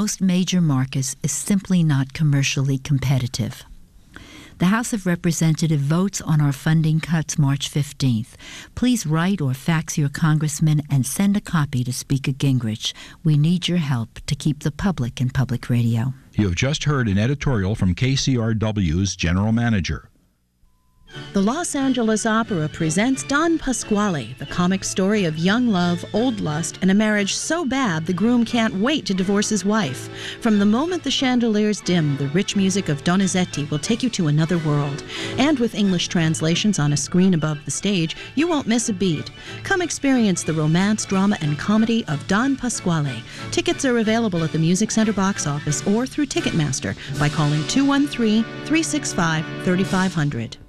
most major markets is simply not commercially competitive. The House of Representatives votes on our funding cuts March 15th. Please write or fax your congressman and send a copy to Speaker Gingrich. We need your help to keep the public in public radio. You have just heard an editorial from KCRW's general manager. The Los Angeles Opera presents Don Pasquale, the comic story of young love, old lust, and a marriage so bad the groom can't wait to divorce his wife. From the moment the chandeliers dim, the rich music of Donizetti will take you to another world. And with English translations on a screen above the stage, you won't miss a beat. Come experience the romance, drama, and comedy of Don Pasquale. Tickets are available at the Music Center box office or through Ticketmaster by calling 213-365-3500.